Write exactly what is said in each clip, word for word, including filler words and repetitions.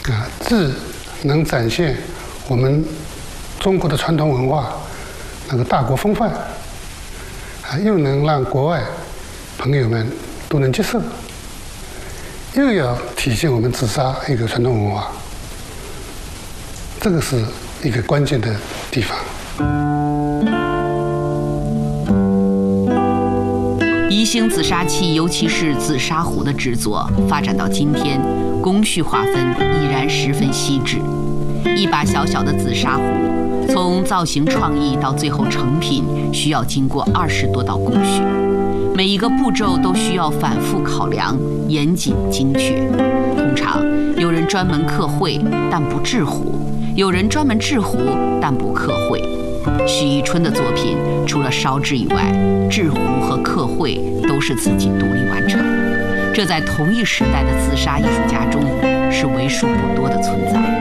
啊，既能展现我们中国的传统文化那个大国风范，啊，又能让国外朋友们都能接受，又要体现我们自杀一个传统文化，这个是一个关键的地方。 宜兴紫砂器，尤其是紫砂壶的制作，发展到今天，工序划分已然十分细致。一把小小的紫砂壶，从造型创意到最后成品，需要经过二十多道工序，每一个步骤都需要反复考量，严谨精确。通常有人专门刻绘，但不制壶；有人专门制壶，但不刻绘。许伊春的作品除了烧制以外，制壶和刻绘都是自己独立完成，这在同一时代的紫砂艺术家中是为数不多的存在。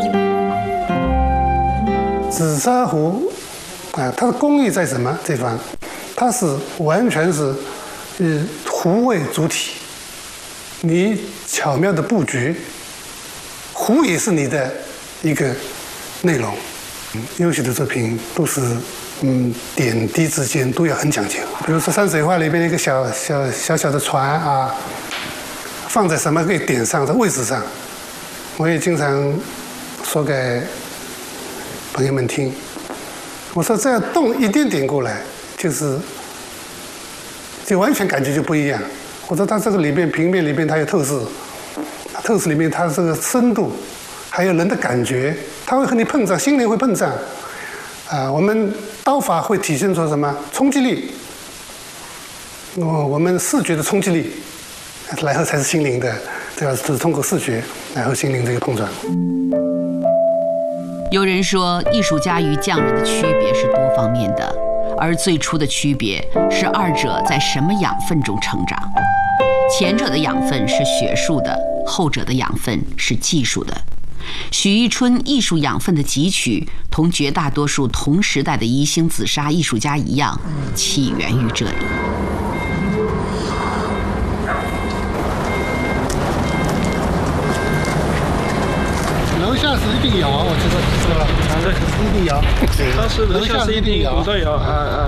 紫砂壶啊，它的工艺在什么地方？它是完全是以壶为主体，你巧妙的布局，壶也是你的一个内容。优秀的作品都是嗯点滴之间都要很讲究。比如说山水画里边一个小小小小的船啊，放在什么个点上的位置上，我也经常说给朋友们听。我说这样动一点点过来，就是就完全感觉就不一样。我说它这个里边平面里边它有透视，透视里面它这个深度，还有人的感觉，它会和你碰撞，心灵会碰撞。啊，我们刀法会体现出什么冲击力？哦，我们视觉的冲击力，然后才是心灵的，对吧？是通过视觉，然后心灵这个碰撞。 有人说，艺术家与匠人的区别是多方面的，而最初的区别是二者在什么养分中成长。前者的养分是学术的，后者的养分是技术的。许伊春艺术养分的汲取，同绝大多数同时代的宜兴紫砂艺术家一样，起源于这里。 楼下是一定窑，我知道是吧？啊，对，是一定窑。 当时楼下是一定窑，古代窑，啊啊。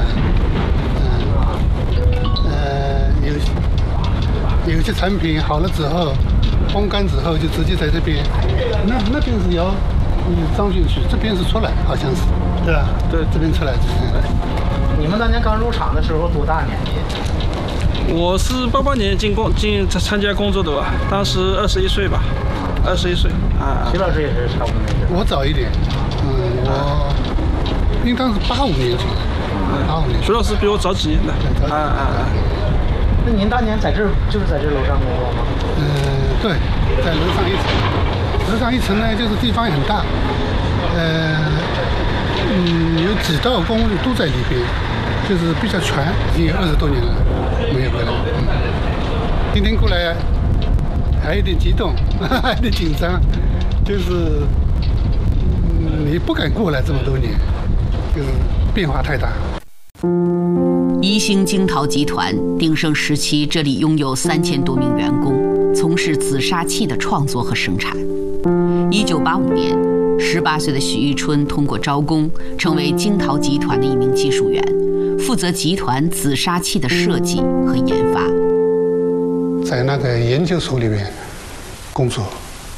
嗯，呃，有有些产品好了之后，烘干之后就直接在这边，那那边是窑，嗯，装进去，这边是出来，好像是，对吧？ 对， 这边出来。 你们当年刚入场的时候多大年纪？ 我是八八年进工进参加工作的吧，当时二十一岁吧，二十一岁啊。 徐老师也是差不多那时候。 我早一点，嗯，我应当是八五年进，八五年。 徐老师比我早几年的，啊啊啊。 那您当年在这儿就是在这楼上工作吗？ 嗯，对，在楼上一层，楼上一层呢，就是地方也很大，呃，嗯，有几道工艺都在里边，就是比较全，已经有二十多年了，没有回来。嗯，今天过来还有点激动，还有点紧张，就是、嗯、你不敢过来这么多年，就是变化太大。 宜兴精陶集团鼎盛时期，这里拥有三千多名员工，从事紫砂器的创作和生产。一九八五年，十八岁的许伊春通过招工，成为精陶集团的一名技术员，负责集团紫砂器的设计和研发。 在那个研究所里面工作，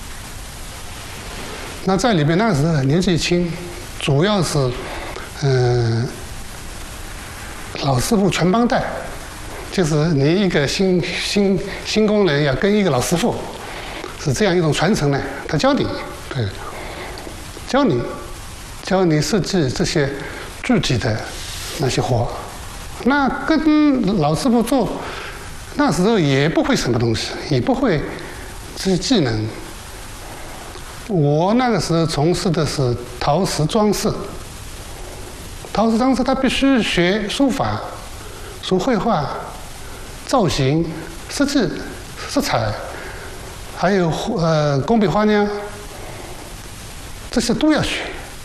那在里面那时候年纪轻，主要是嗯。呃老师傅全帮带，就是你一个新新新工人要跟一个老师傅，是这样一种传承呢。他教你，对，教你，教你设计这些具体的那些活。那跟老师傅做，那时候也不会什么东西，也不会这些技能。我那个时候从事的是陶瓷装饰。陶瓷装饰，他必须学书法、学绘画、造型、设计、色彩，还有呃工笔花鸟，这些都要学。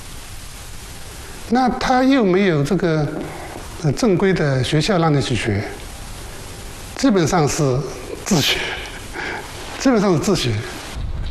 那他又没有这个呃正规的学校让你去学，基本上是自学，基本上是自学。